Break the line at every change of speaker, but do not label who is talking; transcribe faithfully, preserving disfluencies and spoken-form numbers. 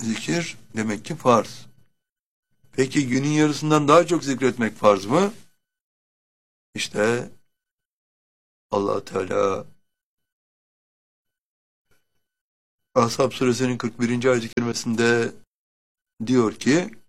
zikir demek ki farz. Peki günün yarısından daha çok zikretmek farz mı? İşte Allah Teala Ashab suresinin kırk birinci ayet-i kerimesinde diyor ki